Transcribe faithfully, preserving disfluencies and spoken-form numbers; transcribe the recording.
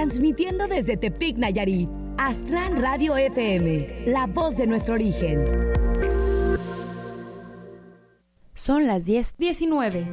transmitiendo desde Tepic, Nayarit. Aztlán Radio F M, la voz de nuestro origen. Son las diez diecinueve.